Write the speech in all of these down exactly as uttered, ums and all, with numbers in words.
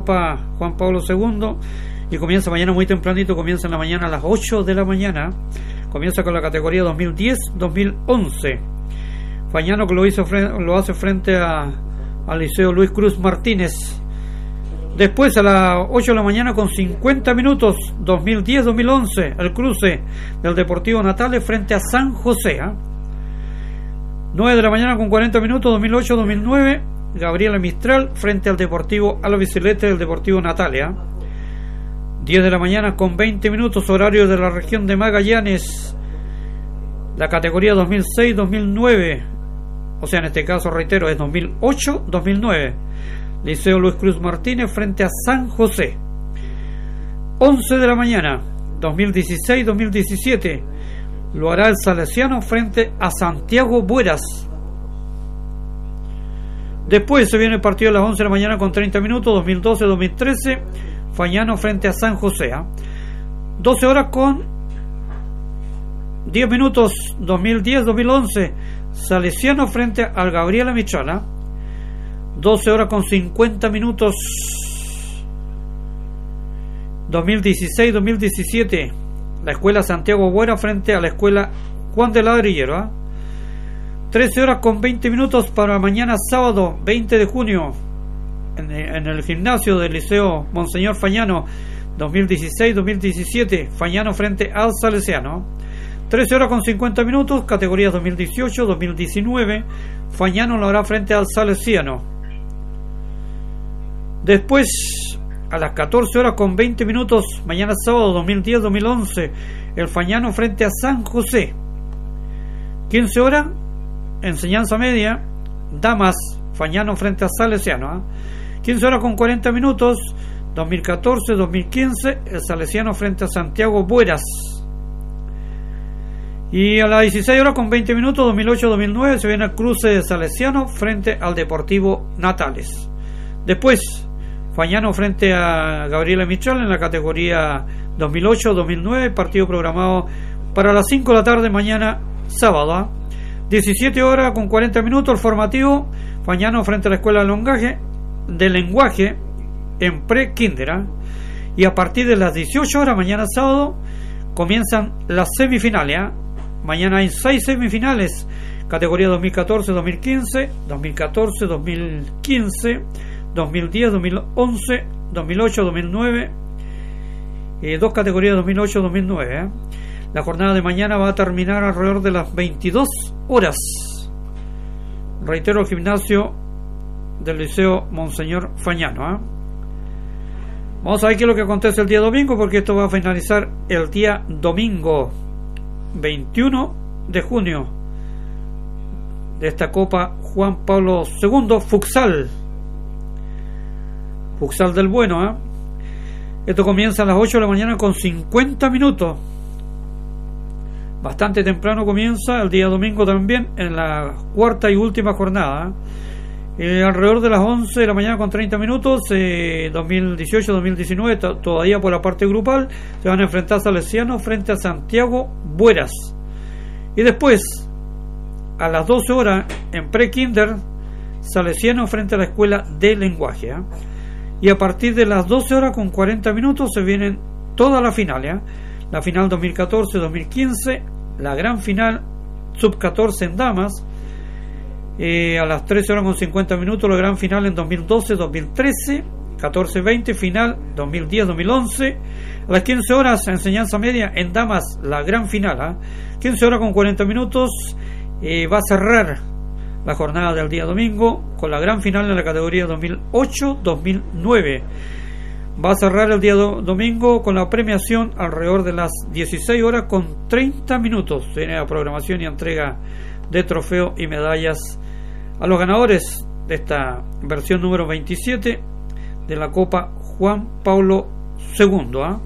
Juan Pablo segundo, y comienza mañana muy tempranito, comienza en la mañana a las ocho de la mañana, comienza con la categoría dos mil diez dos mil once. Fañano que lo hizo lo hace frente a al Liceo Luis Cruz Martínez. Después a las ocho de la mañana con cincuenta minutos, dos mil diez dos mil once, el cruce del Deportivo Natales frente a San José. ¿eh? nueve de la mañana con cuarenta minutos, dos mil ocho dos mil nueve, Gabriela Mistral frente al Deportivo Albiceleste del Deportivo Natalia. diez de la mañana con veinte minutos, horario de la región de Magallanes, la categoría dos mil seis dos mil nueve, o sea, en este caso, reitero, es dos mil ocho dos mil nueve. Liceo Luis Cruz Martínez frente a San José. once de la mañana, dos mil dieciséis dos mil diecisiete, lo hará el Salesiano frente a Santiago Bueras. Después se viene el partido a las once de la mañana con treinta minutos, dos mil doce dos mil trece, Fañano frente a San José. ¿eh? doce horas con diez minutos, dos mil diez dos mil once, Salesiano frente al Gabriela Mistral. doce horas con cincuenta minutos, dos mil dieciséis dos mil diecisiete, la Escuela Santiago Buera frente a la Escuela Juan de Ladrillero. ¿eh? trece horas con veinte minutos para mañana sábado veinte de junio en, en el gimnasio del Liceo Monseñor Fañano, dos mil dieciséis dos mil diecisiete, Fañano frente al Salesiano. trece horas con cincuenta minutos, categorías dos mil dieciocho dos mil diecinueve, Fañano lo hará frente al Salesiano. Después a las catorce horas con veinte minutos, mañana sábado dos mil diez dos mil once, el Fañano frente a San José. quince horas, enseñanza media, damas, Fañano frente a Salesiano. ¿eh? quince horas con cuarenta minutos, dos mil catorce dos mil quince, el Salesiano frente a Santiago Bueras. Y a las dieciséis horas con veinte minutos, dos mil ocho dos mil nueve, se viene el cruce de Salesiano frente al Deportivo Natales. Después, Fañano frente a Gabriela Mistral en la categoría dos mil ocho dos mil nueve, partido programado para las cinco de la tarde mañana sábado. ¿eh? diecisiete horas con cuarenta minutos, el formativo, Fañano frente a la Escuela de Lenguaje, de lenguaje en pre-kinder. ¿eh? Y a partir de las dieciocho horas mañana sábado comienzan las semifinales. ¿eh? Mañana hay seis semifinales, categoría dos mil catorce dos mil quince, dos mil catorce dos mil quince, dos mil diez dos mil once, dos mil ocho dos mil nueve, eh, dos categorías dos mil ocho dos mil nueve. ¿eh? La jornada de mañana va a terminar alrededor de las veintidós horas. Reitero, el gimnasio del Liceo Monseñor Fañano. ¿eh? Vamos a ver qué es lo que acontece el día domingo, porque esto va a finalizar el día domingo veintiuno de junio de esta Copa Juan Pablo segundo Futsal. Futsal del bueno. ¿eh? Esto comienza a las ocho de la mañana con cincuenta minutos. Bastante temprano comienza el día domingo también, en la cuarta y última jornada. Eh, alrededor de las once de la mañana con treinta minutos, eh, dos mil dieciocho dos mil diecinueve, t- todavía por la parte grupal, se van a enfrentar Salesiano frente a Santiago Bueras. Y después, a las doce horas, en pre-kinder, Salesiano frente a la Escuela de Lenguaje. ¿eh? Y a partir de las doce horas con cuarenta minutos se vienen todas las finales. ¿eh? La final dos mil catorce dos mil quince, la gran final sub catorce en damas, eh, a las trece horas con cincuenta minutos la gran final en dos mil doce dos mil trece, catorce veinte final dos mil diez dos mil once, a las quince horas enseñanza media en damas la gran final. ¿eh? quince horas con cuarenta minutos, eh, va a cerrar la jornada del día domingo con la gran final en la categoría dos mil ocho dos mil nueve. Va a cerrar el día do- domingo con la premiación alrededor de las dieciséis horas con treinta minutos. Viene la programación y entrega de trofeos y medallas a los ganadores de esta versión número veintisiete de la Copa Juan Pablo segundo. ¿eh?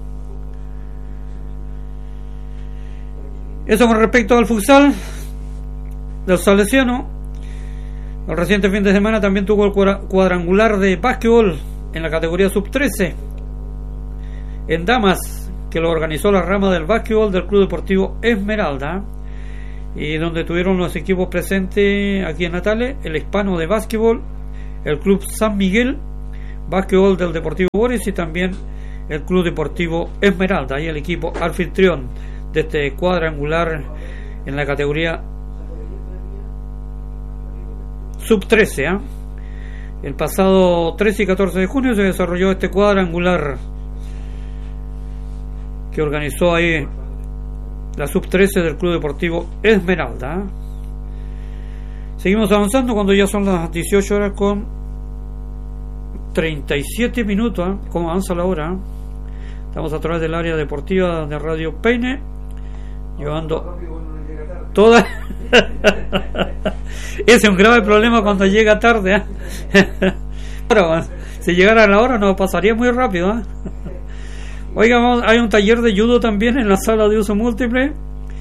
Eso con respecto al futsal del Salesiano. El reciente fin de semana también tuvo el cuadrangular de básquetbol en la categoría sub trece en damas, que lo organizó la rama del básquetbol del Club Deportivo Esmeralda, y donde tuvieron los equipos presentes aquí en Natales: el Hispano de básquetbol, el Club San Miguel, básquetbol del Deportivo Boris y también el Club Deportivo Esmeralda, ahí el equipo anfitrión de este cuadrangular en la categoría sub trece. ¿eh? El pasado trece y catorce de junio se desarrolló este cuadrangular que organizó ahí la sub trece del Club Deportivo Esmeralda. ¿eh? Seguimos avanzando cuando ya son las dieciocho horas con treinta y siete minutos. ¿eh? ¿Cómo avanza la hora? ¿eh? Estamos a través del área deportiva de Radio Peine, llevando toda. Ese es un grave problema cuando llega tarde. ¿eh? Pero si llegara a la hora nos pasaría muy rápido. ¿eh? Oiga, vamos, hay un taller de judo también en la sala de uso múltiple.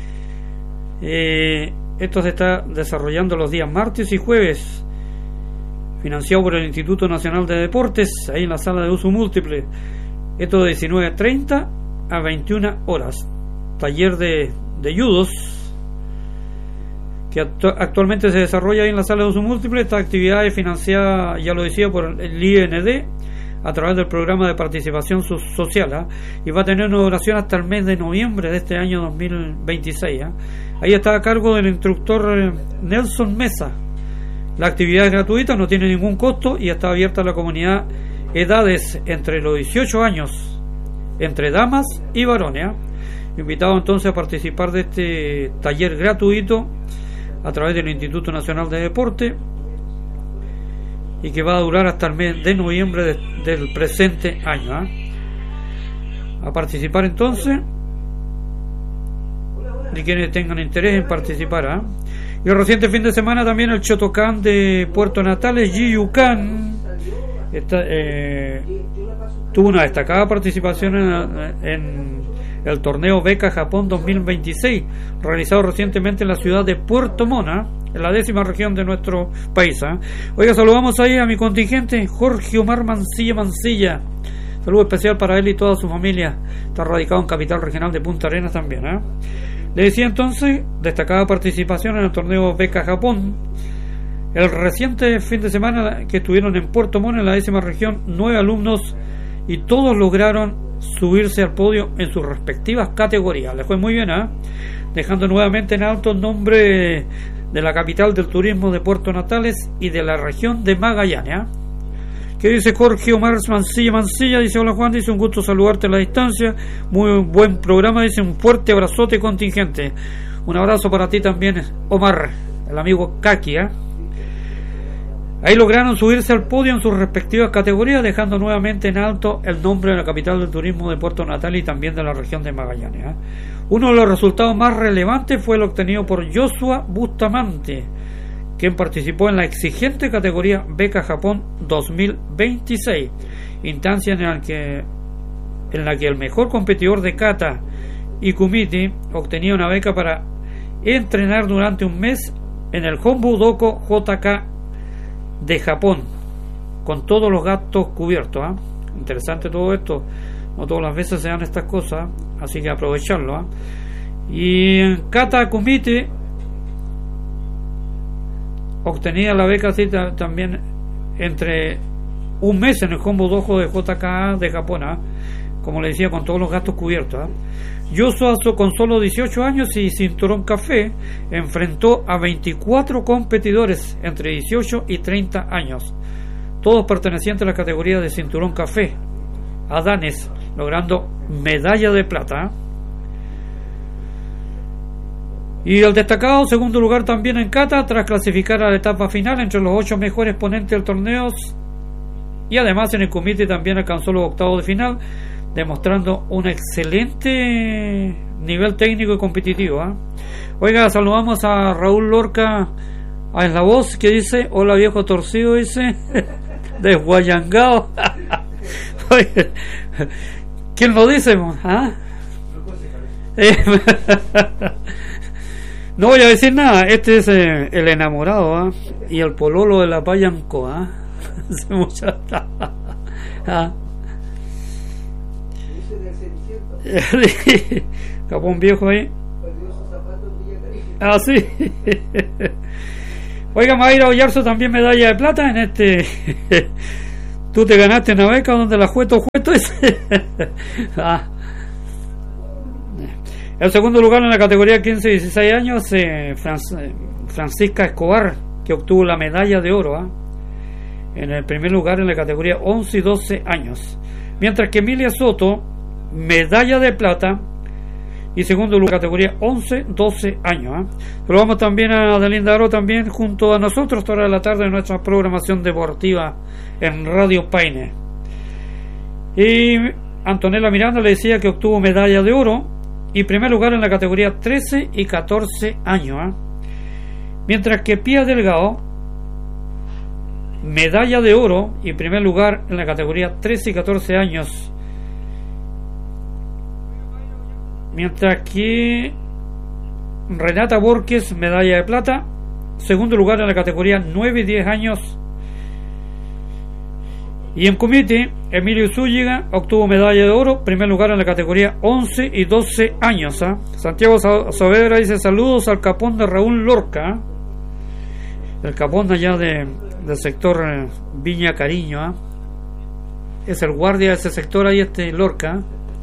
Eh, esto se está desarrollando los días martes y jueves, financiado por el Instituto Nacional de Deportes, ahí en la sala de uso múltiple. Esto de diecinueve treinta a veintiuna horas. Taller de, de judos que actu- actualmente se desarrolla ahí en la sala de uso múltiple. Esta actividad es financiada, ya lo decía, por el I N D a través del programa de participación so- social. ¿eh? Y va a tener una duración hasta el mes de noviembre de este año dos mil veintiséis. ¿eh? Ahí está a cargo del instructor Nelson Mesa. La actividad es gratuita, no tiene ningún costo y está abierta a la comunidad, edades entre los dieciocho años, entre damas y varones. ¿eh? Invitado entonces a participar de este taller gratuito a través del Instituto Nacional de Deporte y que va a durar hasta el mes de noviembre de, del presente año. ¿eh? A participar entonces de quienes tengan interés en participar. ¿eh? Y el reciente fin de semana también el Chotocán de Puerto Natales, Yiyucán, Esta, eh, tuvo una destacada participación en, en el torneo Beca Japón dos mil veintiséis, realizado recientemente en la ciudad de Puerto Mona, en la décima región de nuestro país. ¿eh? Oiga, saludamos ahí a mi contingente Jorge Omar Mancilla Mancilla. Saludo especial para él y toda su familia. Está radicado en Capital Regional de Punta Arenas también. ¿eh? Le decía entonces, destacada participación en el torneo Beca Japón. El reciente fin de semana que estuvieron en Puerto Montt, en la décima región, nueve alumnos y todos lograron subirse al podio en sus respectivas categorías. Les fue muy bien, ¿eh? Dejando nuevamente en alto el nombre de la capital del turismo de Puerto Natales y de la región de Magallanes. ¿eh? ¿Qué dice Jorge Omar Mancilla Mancilla? Dice: hola Juan, dice, un gusto saludarte a la distancia, muy buen programa, dice, un fuerte abrazote contingente. Un abrazo para ti también, Omar, el amigo Kaki. ¿eh? Ahí lograron subirse al podio en sus respectivas categorías, dejando nuevamente en alto el nombre de la capital del turismo de Puerto Natal y también de la región de Magallanes. ¿eh? Uno de los resultados más relevantes fue el obtenido por Joshua Bustamante, quien participó en la exigente categoría Beca Japón dos mil veintiséis, instancia en la que, en la que el mejor competidor de kata y kumite obtenía una beca para entrenar durante un mes en el Honbu Doko J K de Japón, con todos los gastos cubiertos. ¿eh? Interesante todo esto, no todas las veces se dan estas cosas, así que aprovecharlo. ¿eh? Y en kata kumite obtenía la beca así también entre un mes en el Honbu Doko de J K de Japón, ¿eh? como le decía, con todos los gastos cubiertos. ¿eh? Joshua, con solo dieciocho años y cinturón café, enfrentó a veinticuatro competidores entre dieciocho y treinta años, todos pertenecientes a la categoría de cinturón café, a danes, logrando medalla de plata. ¿eh? Y el destacado segundo lugar también en kata, tras clasificar a la etapa final entre los ocho mejores ponentes del torneo, y además en el kumite también alcanzó los octavos de final, demostrando un excelente nivel técnico y competitivo. ¿eh? Oiga, saludamos a Raúl Lorca en la voz, que dice: hola viejo torcido, dice, de Guayangao. Oye, ¿quién lo dice? ¿Ah? No voy a decir nada, este es eh, el enamorado, ¿eh? y el pololo de la Payanco. ¿eh? Hace mucha... ¿ah? Capón viejo ahí. Ah, sí. Oiga, Mayra Ollarzo también medalla de plata en este Tú te ganaste una beca donde la jueto jueto es. ah. El segundo lugar en la categoría quince a dieciséis años, eh, Francisca Escobar, que obtuvo la medalla de oro. ¿eh? En el primer lugar en la categoría once y doce años. Mientras que Emilia Soto, medalla de plata. Y segundo lugar, categoría once doce años. ¿eh? Pero vamos también a Adelinda Aro, también junto a nosotros, toda la tarde en nuestra programación deportiva en Radio Paine. Y Antonella Miranda le decía que obtuvo medalla de oro y primer lugar en la categoría trece y catorce años. ¿eh? Mientras que Pía Delgado, medalla de oro y primer lugar en la categoría trece y catorce años. Mientras que Renata Borges, medalla de plata, segundo lugar en la categoría nueve y diez años. Y en comité, Emilio Zúñiga obtuvo medalla de oro, primer lugar en la categoría once y doce años. ¿eh? Santiago Saavedra dice saludos al capón de Raúl Lorca, ¿eh? el capón allá de, del sector eh, Viña Cariño. ¿eh? Es el guardia de ese sector ahí, este Lorca.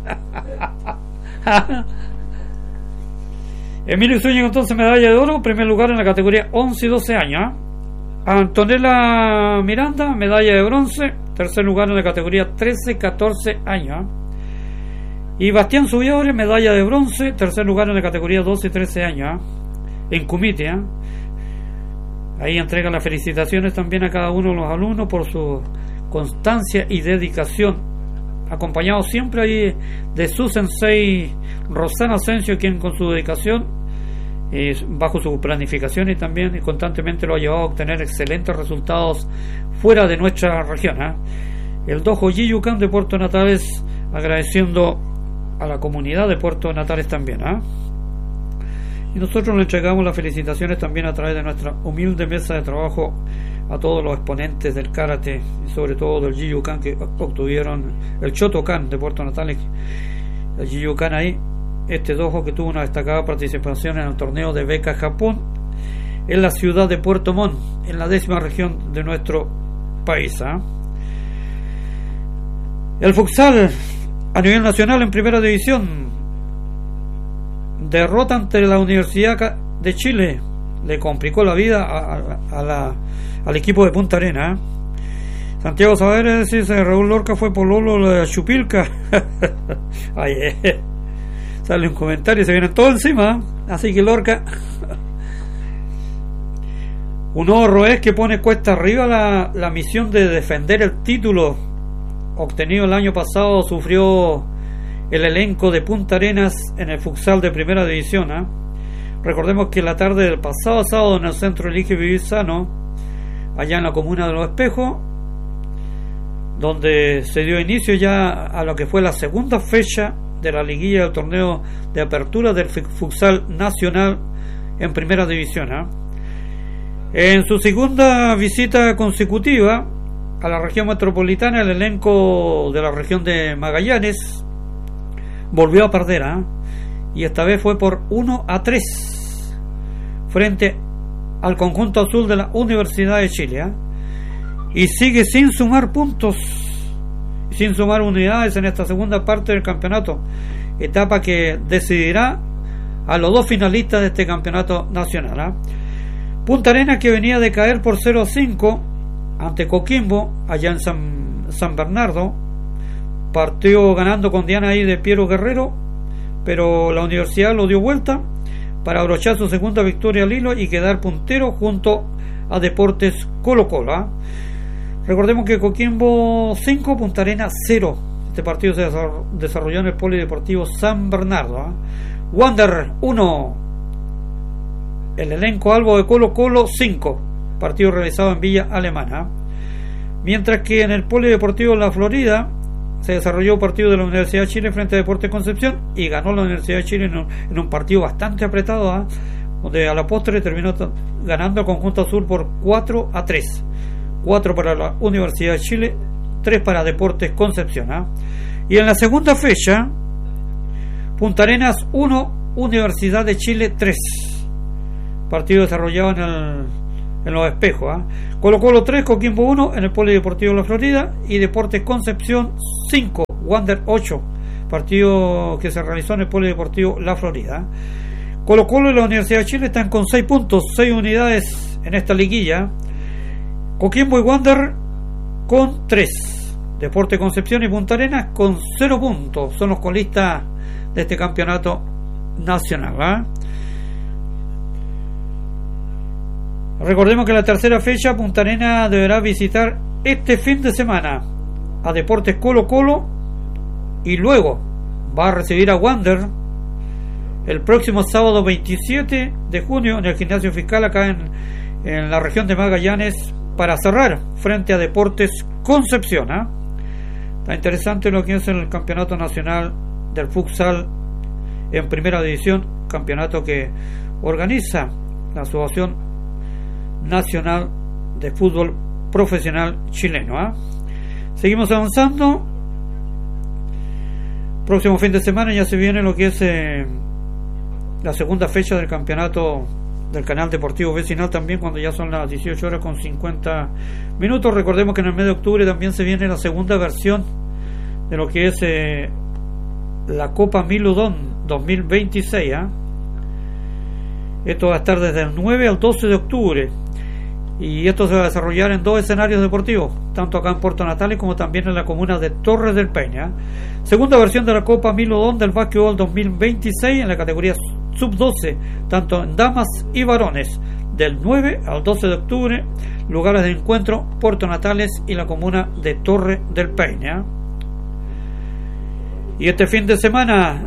Emilio Zúñiga entonces medalla de oro, primer lugar en la categoría once y doce años. ¿eh? Antonella Miranda, medalla de bronce, tercer lugar en la categoría trece y catorce años. Y Bastián Subiabre, medalla de bronce, tercer lugar en la categoría doce y trece años. En comité, ¿eh? Ahí entregan las felicitaciones también a cada uno de los alumnos por su constancia y dedicación, acompañado siempre ahí de su sensei Rosana Asensio, quien con su dedicación, eh, bajo su planificación y también y constantemente lo ha llevado a obtener excelentes resultados fuera de nuestra región. ¿eh? El Dojo Yiyucan de Puerto Natales, agradeciendo a la comunidad de Puerto Natales también. ¿eh? Y nosotros le entregamos las felicitaciones también a través de nuestra humilde mesa de trabajo a todos los exponentes del karate y sobre todo del Jiyukan que obtuvieron el Shotokan de Puerto Natales. El Jiyukan ahí, este dojo que tuvo una destacada participación en el torneo de Beca Japón en la ciudad de Puerto Montt, en la décima región de nuestro país. ¿eh? El futsal a nivel nacional en primera división, derrota ante la Universidad de Chile, le complicó la vida a, a, a la, al equipo de Punta Arena. ¿eh? Santiago Saavedra dice Raúl Lorca fue pololo de Chupilca. Ay, eh. Sale un comentario y se viene todo encima. Así que Lorca. Un horror es que pone cuesta arriba la, la misión de defender el título obtenido el año pasado. Sufrió el elenco de Punta Arenas en el futsal de primera división. ¿eh? Recordemos que la tarde del pasado sábado en el centro Elige Vivir Sano, allá en la comuna de Los Espejos, donde se dio inicio ya a lo que fue la segunda fecha de la liguilla del torneo de apertura del futsal nacional en primera división. ¿eh? En su segunda visita consecutiva a la región metropolitana, el elenco de la región de Magallanes volvió a perder, ¿eh? y esta vez fue por uno a tres frente al conjunto azul de la Universidad de Chile. ¿eh? Y sigue sin sumar puntos, sin sumar unidades en esta segunda parte del campeonato, etapa que decidirá a los dos finalistas de este campeonato nacional. ¿eh? Punta Arenas, que venía de caer por cero a cinco ante Coquimbo allá en San, San Bernardo, partió ganando con Diana ahí de Piero Guerrero, pero la universidad lo dio vuelta para abrochar su segunda victoria al hilo y quedar puntero junto a Deportes Colo Colo. ¿eh? Recordemos que Coquimbo cinco, Punta Arenas cero. Este partido se desarrolló en el Polideportivo San Bernardo. ¿eh? Wander uno, el elenco albo de Colo Colo cinco, partido realizado en Villa Alemana. Mientras que en el Polideportivo La Florida se desarrolló un partido de la Universidad de Chile frente a Deportes Concepción y ganó la Universidad de Chile en un, en un partido bastante apretado, ¿eh? donde a la postre terminó t- ganando el conjunto azul por cuatro a tres. cuatro para la Universidad de Chile, tres para Deportes Concepción. ¿eh? Y en la segunda fecha, Punta Arenas uno, Universidad de Chile tres. Partido desarrollado en el, en los espejos. ¿eh? Colo Colo tres, Coquimbo uno en el Polideportivo La Florida, y Deportes Concepción cinco, Wander ocho, partido que se realizó en el Polideportivo La Florida. Colo Colo y la Universidad de Chile están con seis puntos, seis unidades en esta liguilla. Coquimbo y Wander con tres, Deportes Concepción y Punta Arenas con cero puntos, son los colistas de este campeonato nacional. ¿eh? Recordemos que la tercera fecha Punta Arenas deberá visitar este fin de semana a Deportes Colo Colo, y luego va a recibir a Wander el próximo sábado veintisiete de junio en el Gimnasio Fiscal acá en, en la región de Magallanes, para cerrar frente a Deportes Concepción. ¿eh? Está interesante lo que es el campeonato nacional del futsal en primera división, campeonato que organiza la Asociación Nacional de Fútbol Profesional Chileno. ¿eh? Seguimos avanzando. Próximo fin de semana ya se viene lo que es eh, la segunda fecha del campeonato del canal deportivo vecinal, también cuando ya son las dieciocho horas con cincuenta minutos. Recordemos que en el mes de octubre también se viene la segunda versión de lo que es eh, la Copa Miludón dos mil veintiséis. ¿eh? Esto va a estar desde el nueve al doce de octubre, y esto se va a desarrollar en dos escenarios deportivos, tanto acá en Puerto Natales como también en la comuna de Torres del Paine. ¿eh? Segunda versión de la Copa Miludón del Básquetbol dos mil veintiséis en la categoría sub doce, tanto en damas y varones, del nueve al doce de octubre, lugares de encuentro Puerto Natales y la comuna de Torres del Paine. ¿eh? Y este fin de semana,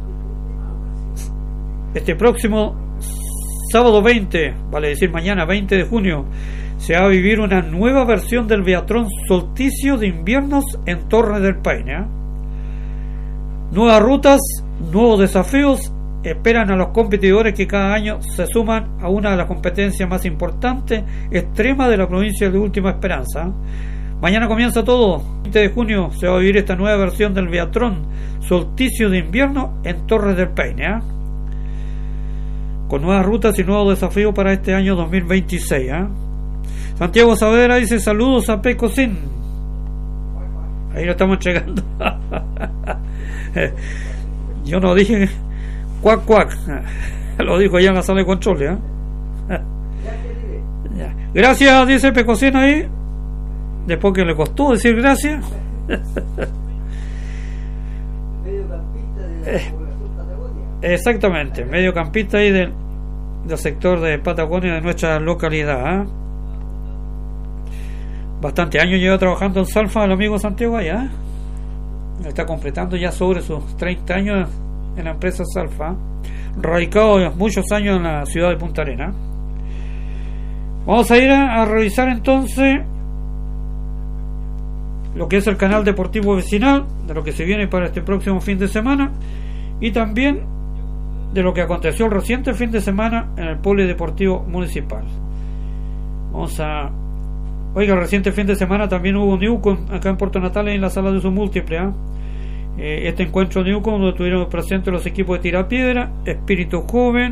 este próximo sábado veinte, vale decir mañana veinte de junio, se va a vivir una nueva versión del Biatlón Solsticio de Inviernos en Torres del Paine. ¿eh? Nuevas rutas, nuevos desafíos esperan a los competidores que cada año se suman a una de las competencias más importantes, extrema de la provincia de Última Esperanza. Mañana comienza todo. veinte de junio se va a vivir esta nueva versión del Biatlón Solsticio de Invierno en Torres del Paine. ¿eh? Con nuevas rutas y nuevos desafíos para este año dos mil veintiséis. ¿eh? Santiago Saavedra dice saludos a Pecosín. Ahí lo estamos entregando. Yo no dije cuac cuac, lo dijo ya en la sala de control. ¿eh? Gracias, dice Pecosín ahí, después que le costó decir gracias. Exactamente, mediocampista ahí del, del sector de Patagonia de nuestra localidad. ¿eh? Bastante años lleva trabajando en Salfa el amigo Santiago allá. ¿eh? Está completando ya sobre sus treinta años en la empresa Salfa, radicado muchos años en la ciudad de Punta Arenas. Vamos a ir a, a revisar entonces lo que es el canal deportivo vecinal, de lo que se viene para este próximo fin de semana, y también de lo que aconteció el reciente fin de semana en el Polideportivo Municipal. Vamos a... Oiga, el reciente fin de semana también hubo Newcom acá en Puerto Natales en la sala de uso múltiple. ¿eh? Eh, este encuentro Newcom, donde estuvieron presentes los equipos de Tirapiedra, Espíritu Joven,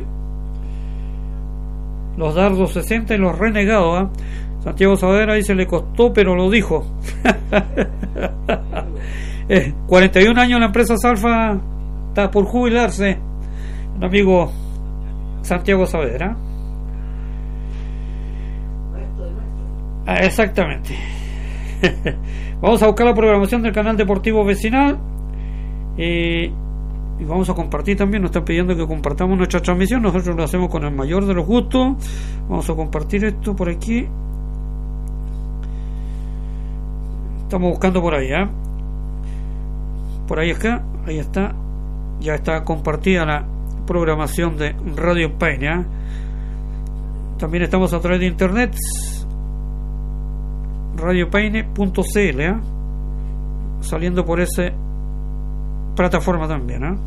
los Dardos sesenta y los Renegados. ¿eh? Santiago Saavedra dice le costó, pero lo dijo. eh, cuarenta y un años la empresa Salfa, está por jubilarse un amigo Santiago Saavedra. Ah, exactamente. Vamos a buscar la programación del canal deportivo vecinal eh, y vamos a compartir también. Nos están pidiendo que compartamos nuestra transmisión. Nosotros lo hacemos con el mayor de los gustos. Vamos a compartir esto por aquí. Estamos buscando por ahí, ¿eh? Por ahí acá, ahí está. Ya está compartida la programación de Radio Paine. ¿eh? También estamos a través de internet, radio paine punto c l, ¿eh? saliendo por esa plataforma también. ¿eh?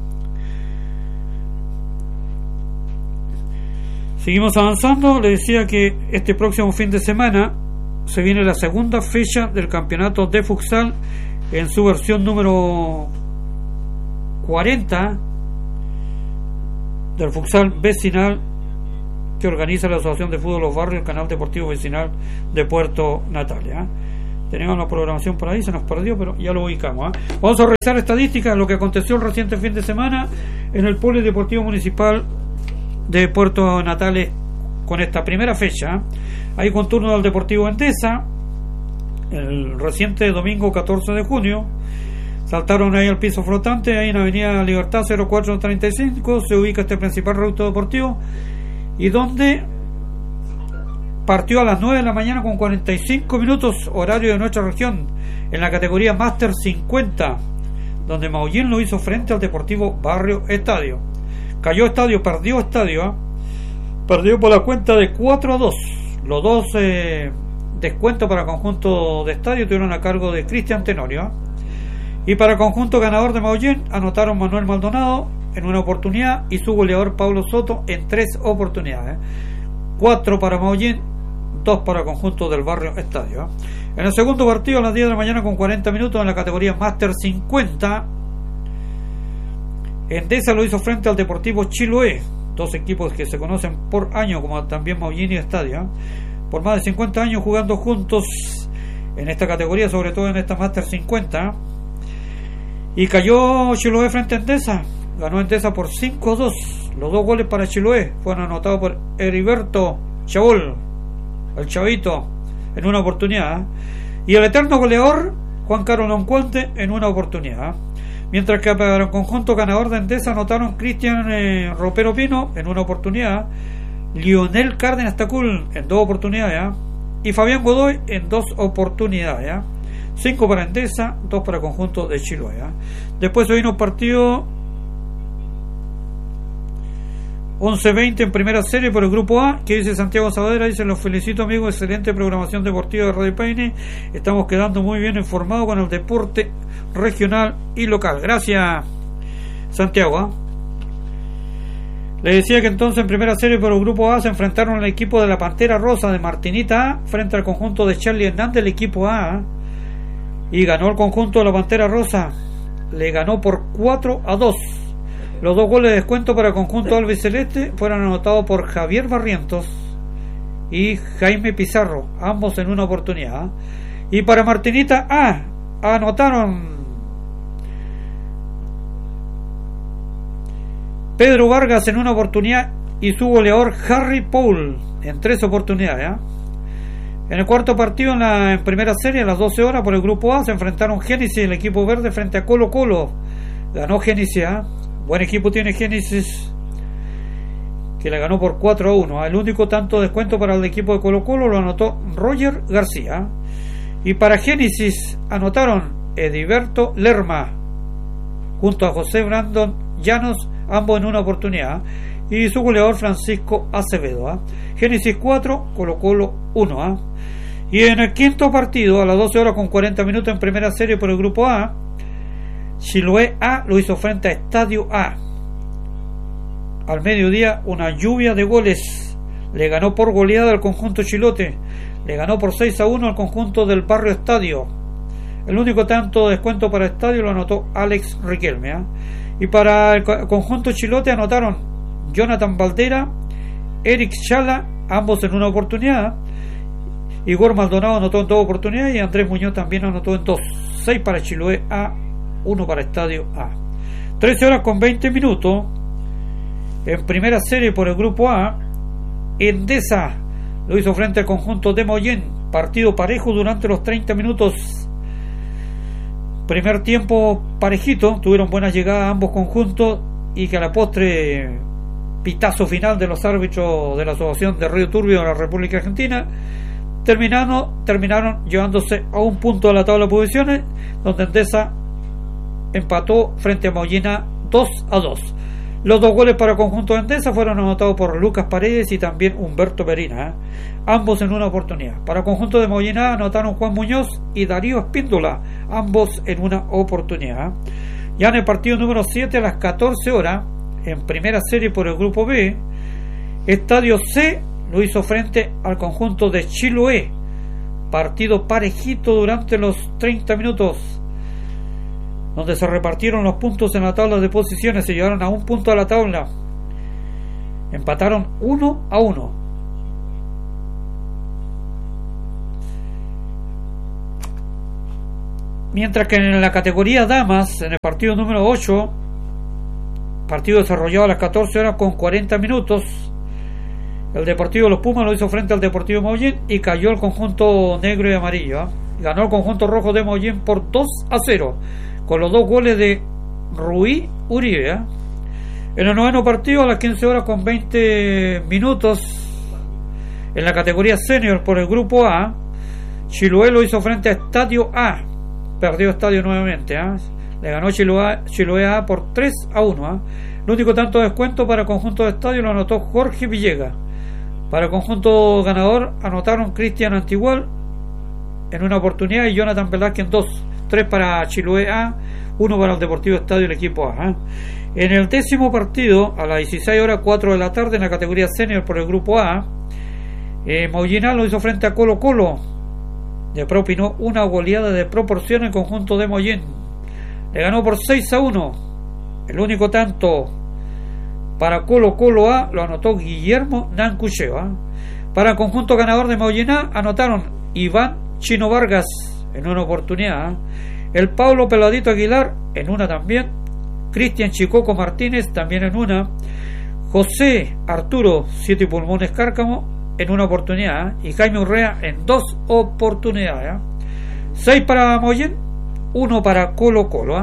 Seguimos avanzando. Le decía que este próximo fin de semana se viene la segunda fecha del campeonato de futsal en su versión número cuarenta del futsal vecinal que organiza la Asociación de Fútbol Los Barrios, el Canal Deportivo Vecinal de Puerto Natalia. ¿eh? Teníamos la programación por ahí, se nos perdió, pero ya lo ubicamos. ¿eh? Vamos a revisar estadísticas de lo que aconteció el reciente fin de semana en el Polideportivo Municipal de Puerto Natales con esta primera fecha. Ahí con turno del Deportivo Endesa, el reciente domingo catorce de junio. Saltaron ahí al piso flotante, ahí en Avenida Libertad cero cuatro treinta y cinco, se ubica este principal reducto deportivo, y donde partió a las nueve de la mañana con cuarenta y cinco minutos, horario de nuestra región, en la categoría Máster cincuenta, donde Maullín lo hizo frente al Deportivo Barrio Estadio. Cayó Estadio, perdió Estadio, ¿eh? perdió por la cuenta de cuatro a dos. Los dos eh, descuentos para el conjunto de Estadio tuvieron a cargo de Cristian Tenorio, ¿eh? Y para el conjunto ganador de Maullín anotaron Manuel Maldonado en una oportunidad y su goleador Pablo Soto en tres oportunidades. Cuatro para Maullín, dos para el conjunto del Barrio Estadio. En el segundo partido a las diez de la mañana con cuarenta minutos en la categoría Máster cincuenta, Endesa lo hizo frente al Deportivo Chiloé, dos equipos que se conocen por años, como también Maullín y Estadio, por más de cincuenta años jugando juntos en esta categoría, sobre todo en esta Máster cincuenta. Y cayó Chiloé frente a Endesa, ganó Endesa por cinco a dos. Los dos goles para Chiloé fueron anotados por Heriberto Chabol, el chavito, en una oportunidad, y el eterno goleador Juan Carlos Loncuente en una oportunidad. Mientras que para el conjunto ganador de Endesa anotaron Cristian eh, Ropero Pino en una oportunidad, Lionel Cárdenas Tacul en dos oportunidades, ¿eh? y Fabián Godoy en dos oportunidades. ¿eh? Cinco para Endesa, dos para el conjunto de Chiloé. ¿eh? Después se vino un partido once veinte en primera serie por el grupo A, que dice Santiago Saavedra, dice: los felicito amigos, excelente programación deportiva de Radio Paine, estamos quedando muy bien informados con el deporte regional y local. Gracias, Santiago. ¿eh? Le decía que entonces en primera serie por el grupo A se enfrentaron al equipo de la Pantera Rosa de Martinita A frente al conjunto de Charlie Hernández, el equipo A, ¿eh? y ganó el conjunto de la Pantera Rosa, le ganó por cuatro a dos. Los dos goles de descuento para el conjunto albiceleste fueron anotados por Javier Barrientos y Jaime Pizarro, ambos en una oportunidad. Y para Martinita A anotaron Pedro Vargas en una oportunidad y su goleador Harry Paul en tres oportunidades. ¿eh? En el cuarto partido en la en primera serie a las doce horas por el grupo A se enfrentaron Génesis, el equipo verde, frente a Colo Colo. Ganó Génesis. ¿eh? Buen equipo tiene Génesis, que le ganó por cuatro a uno. El único tanto de descuento para el equipo de Colo Colo lo anotó Roger García. Y para Génesis anotaron Ediberto Lerma junto a José Brandon Llanos, ambos en una oportunidad, y su goleador Francisco Acevedo. ¿eh? Génesis cuatro, Colo Colo uno. ¿eh? Y en el quinto partido a las doce horas con cuarenta minutos en primera serie por el grupo A, Chiloé A lo hizo frente a Estadio A. Al mediodía una lluvia de goles, le ganó por goleada al conjunto chilote, le ganó por seis a uno al conjunto del Barrio Estadio. El único tanto de descuento para Estadio lo anotó Alex Riquelme. ¿eh? Y para el conjunto chilote anotaron Jonathan Valdera, Eric Chala, ambos en una oportunidad. Igor Maldonado anotó en dos oportunidades y Andrés Muñoz también anotó en dos. seis para Chiloé A, uno para Estadio A. trece horas con veinte minutos en primera serie por el grupo A. Endesa lo hizo frente al conjunto de Maullín, partido parejo durante los treinta minutos. Primer tiempo parejito, tuvieron buenas llegadas ambos conjuntos, y que a la postre pitazo final de los árbitros de la Asociación de Río Turbio de la República Argentina terminaron, terminaron llevándose a un punto de la tabla de posiciones, donde Endesa empató frente a Maullina dos a dos. Los dos goles para el conjunto de Endesa fueron anotados por Lucas Paredes y también Humberto Perina, ¿eh? ambos en una oportunidad. Para el conjunto de Maullina anotaron Juan Muñoz y Darío Espíndola, ambos en una oportunidad. Ya en el partido número siete a las catorce horas, en primera serie por el grupo B, Estadio C lo hizo frente al conjunto de Chiloé, partido parejito durante los treinta minutos, donde se repartieron los puntos en la tabla de posiciones, se llevaron a un punto a la tabla. Empataron uno a uno. Mientras que en la categoría damas, en el partido número ocho, partido desarrollado a las catorce horas con cuarenta minutos, el Deportivo Los Pumas lo hizo frente al Deportivo Mollín y cayó el conjunto negro y amarillo. ¿eh? Ganó el conjunto rojo de Mollín por dos a cero, con los dos goles de Ruiz Uribe. ¿eh? En el noveno partido, a las quince horas con veinte minutos, en la categoría senior por el grupo A, Chiloé lo hizo frente a Estadio A. Perdió Estadio nuevamente. ¿eh? Le ganó Chiloé, Chiloé A por tres a uno. ¿eh? El único tanto de descuento para el conjunto de Estadio lo anotó Jorge Villegas. Para el conjunto ganador anotaron Cristian Antigual en una oportunidad y Jonathan Velázquez en dos. Tres para Chiloé A, uno para el Deportivo Estadio, el equipo A. ¿eh? En el décimo partido, a las dieciséis horas cuatro de la tarde, en la categoría senior por el grupo A, eh, Moginal lo hizo frente a Colo Colo. Le propinó una goleada de proporción en conjunto de Mollín. Le ganó por seis a uno. El único tanto para Colo Colo A lo anotó Guillermo Nancucheo. ¿eh? Para el conjunto ganador de Mollín A anotaron Iván Chino Vargas en una oportunidad, ¿eh? el Pablo Peladito Aguilar en una también, Cristian Chicoco Martínez también en una, José Arturo Siete Pulmones Cárcamo en una oportunidad, ¿eh? y Jaime Urrea en dos oportunidades. ¿eh? Seis para Mollín, uno para Colo Colo. ¿eh?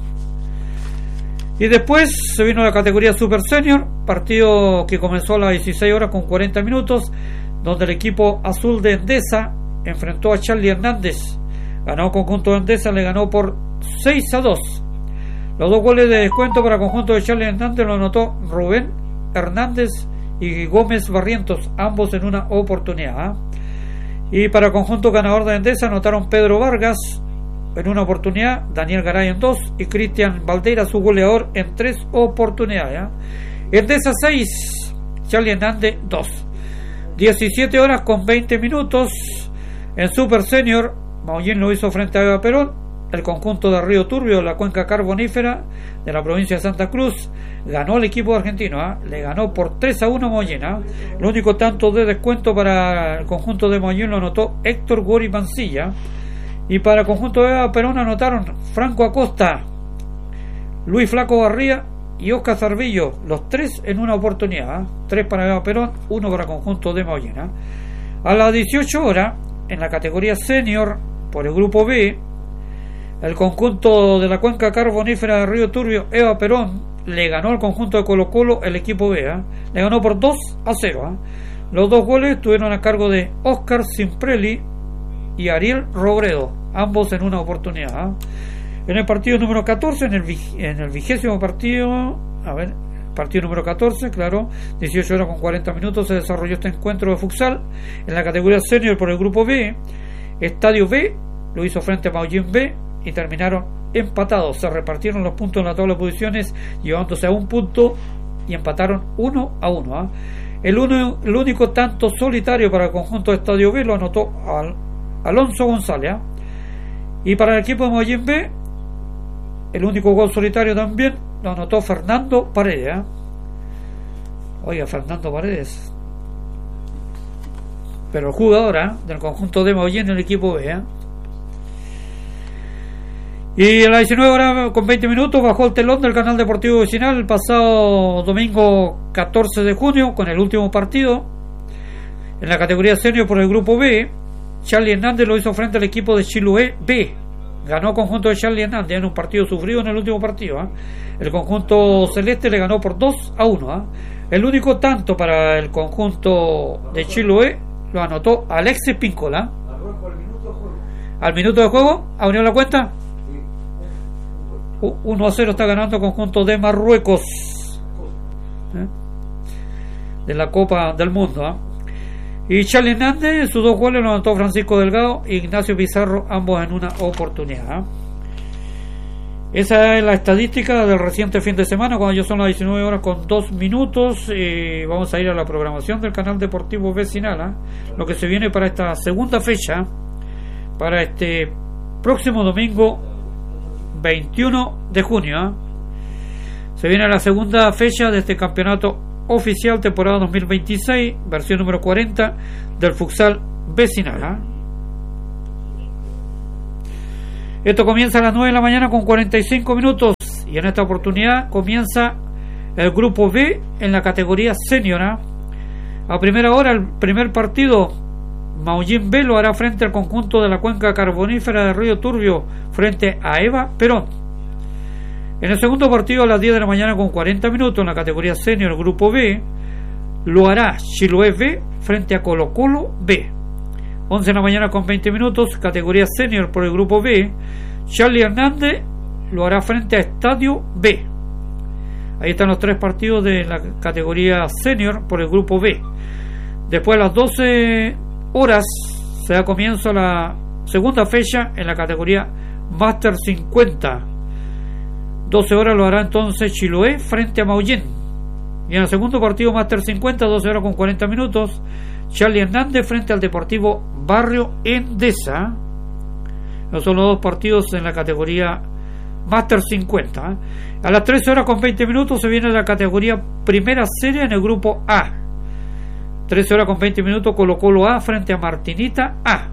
Y después se vino la categoría Super Senior, partido que comenzó a las dieciséis horas con cuarenta minutos, donde el equipo azul de Endesa enfrentó a Charlie Hernández. Ganó conjunto de Endesa, le ganó por seis a dos. Los dos goles de descuento para el conjunto de Charlie Hernández lo anotó Rubén Hernández y Gómez Barrientos, ambos en una oportunidad. ¿eh? Y para el conjunto ganador de Endesa anotaron Pedro Vargas en una oportunidad, Daniel Garay en dos y Cristian Valdeira, su goleador, en tres oportunidades. ¿eh? Endesa seis, Charlie Hernández dos. diecisiete horas con veinte minutos. En Super Senior, Mollín lo hizo frente a Eva Perón. El conjunto de Río Turbio, la cuenca carbonífera de la provincia de Santa Cruz, ganó el equipo argentino. ¿eh? Le ganó por tres a uno a Mollín. ¿eh? El único tanto de descuento para el conjunto de Mollín lo anotó Héctor Gori Mancilla. Y para el conjunto de Eva Perón anotaron Franco Acosta, Luis Flaco Barría y Oscar Zarvillo, los tres en una oportunidad. ¿eh? Tres para Eva Perón, uno para el conjunto de Mollín. ¿eh? A las dieciocho horas, en la categoría senior por el grupo B, el conjunto de la cuenca carbonífera de Río Turbio, Eva Perón, le ganó al conjunto de Colo Colo el equipo B. ¿eh? Le ganó por dos a cero. ¿eh? Los dos goles estuvieron a cargo de Oscar Simprelli y Ariel Robredo, ambos en una oportunidad. ¿eh? En el partido número catorce, en el, en el vigésimo partido, a ver, partido número catorce, claro, dieciocho horas con cuarenta minutos, se desarrolló este encuentro de futsal en la categoría senior por el grupo B. Estadio B lo hizo frente a Mollín B y terminaron empatados. Se repartieron los puntos en la tabla de posiciones, llevándose a un punto y empataron uno a uno. ¿eh? El, uno, el único tanto solitario para el conjunto de Estadio B lo anotó al, Alonso González. ¿eh? Y para el equipo de Mollín B, el único gol solitario también lo anotó Fernando Paredes. ¿eh? Oiga, Fernando Paredes, pero jugador ¿eh? del conjunto de Mollín en el equipo B. ¿eh? Y a las diecinueve horas con veinte minutos bajó el telón del canal deportivo vecinal el pasado domingo catorce de junio con el último partido en la categoría senior por el grupo B. Charlie Hernández lo hizo frente al equipo de Chiloé B. Ganó el conjunto de Charlie Hernández en un partido sufrido en el último partido. ¿eh? El conjunto celeste le ganó por dos a uno. ¿eh? El único tanto para el conjunto de Chiloé lo anotó Alexis Píncola. Al minuto de juego, ¿abrió la cuenta? uno a cero está ganando el conjunto de Marruecos ¿eh? de la Copa del Mundo. ¿eh? Y Charlie Hernández, sus dos goles los anotó Francisco Delgado e Ignacio Pizarro, ambos en una oportunidad. ¿eh? Esa es la estadística del reciente fin de semana, cuando ya son las diecinueve horas con dos minutos. Y vamos a ir a la programación del canal deportivo vecinal, ¿eh? lo que se viene para esta segunda fecha, para este próximo domingo veintiuno de junio. ¿eh? Se viene la segunda fecha de este campeonato oficial temporada dos mil veintiséis, versión número cuarenta del futsal vecinal. ¿eh? Esto comienza a las nueve de la mañana con cuarenta y cinco minutos y en esta oportunidad comienza el grupo B en la categoría senior. ¿eh? A primera hora el primer partido, Maullín B lo hará frente al conjunto de la cuenca carbonífera de Río Turbio frente a Eva Perón. En el segundo partido a las diez de la mañana con cuarenta minutos en la categoría senior el grupo B lo hará Chiloé B frente a Colo Colo B. once de la mañana con veinte minutos, categoría senior por el grupo B, Charlie Hernández lo hará frente a Estadio B. Ahí están los tres partidos de la categoría senior por el grupo B. Después a las doce horas se da comienzo a la segunda fecha en la categoría Master cincuenta. doce horas lo hará entonces Chiloé frente a Maullín. Y en el segundo partido Master cincuenta, doce horas con cuarenta minutos, Charlie Hernández frente al Deportivo Barrio Endesa. Esos son los dos partidos en la categoría Master cincuenta. A las trece horas con veinte minutos se viene la categoría Primera Serie en el grupo A. trece horas con veinte minutos Colo Colo A frente a Martinita A.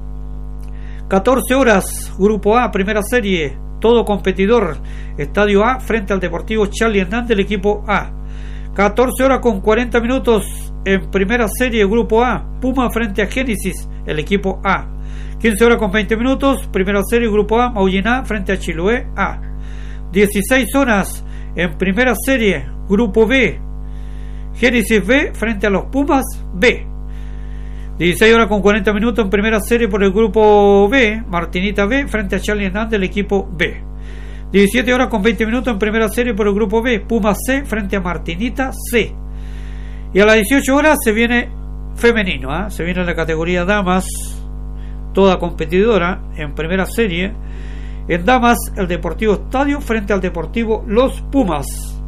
catorce horas Grupo A, Primera Serie, todo competidor, Estadio A frente al Deportivo Charlie Hernández, el equipo A. catorce horas con cuarenta minutos en Primera Serie, Grupo A, Puma frente a Génesis, el equipo A. quince horas con veinte minutos, Primera Serie, Grupo A, Maullín A frente a Chiloé A. dieciséis horas en Primera Serie, Grupo B, Génesis B frente a los Pumas B. dieciséis horas con cuarenta minutos en Primera Serie por el Grupo B, Martinita B frente a Charlie Hernández, el equipo B. diecisiete horas con veinte minutos en Primera Serie por el Grupo B, Pumas C frente a Martinita C. Y a las dieciocho horas se viene femenino, ¿eh? se viene la categoría damas, toda competidora en Primera Serie. En damas, el Deportivo Estadio frente al Deportivo Los Pumas.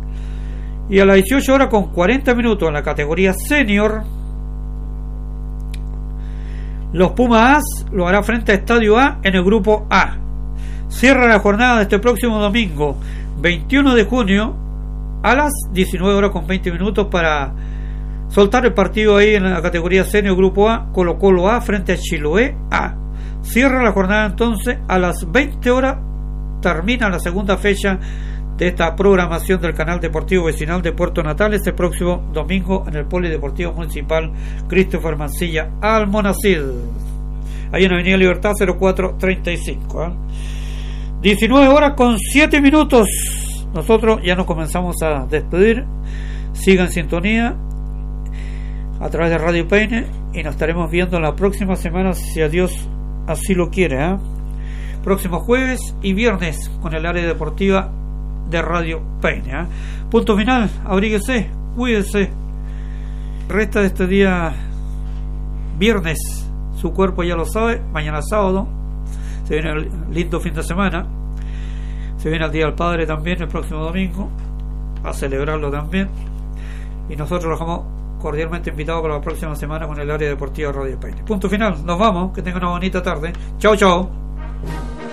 Y a las dieciocho horas con cuarenta minutos en la categoría senior, los Pumas A lo hará frente a Estadio A en el grupo A. Cierra la jornada de este próximo domingo veintiuno de junio a las diecinueve horas con veinte minutos para soltar el partido ahí en la categoría senior grupo A, Colo Colo A frente a Chiloé A. Cierra la jornada entonces a las veinte horas, termina la segunda fecha de esta programación del canal deportivo vecinal de Puerto Natales este próximo domingo en el Polideportivo Municipal Christopher Mancilla Almonacid, ahí en Avenida Libertad cero cuatro treinta y cinco. ¿eh? diecinueve horas con siete minutos. Nosotros ya nos comenzamos a despedir. Sigan en sintonía a través de Radio Peine y nos estaremos viendo la próxima semana si a Dios así lo quiere. ¿eh? Próximo jueves y viernes con el área deportiva de Radio Peine. ¿eh? Punto final, abríguese, cuídese. Resta de este día viernes, su cuerpo ya lo sabe, mañana sábado se viene el lindo fin de semana, se viene el Día del Padre también el próximo domingo, a celebrarlo también, y nosotros los dejamos cordialmente invitados para la próxima semana con el área deportiva de Radio Peine. Punto final, nos vamos, que tengan una bonita tarde. Chao, chao.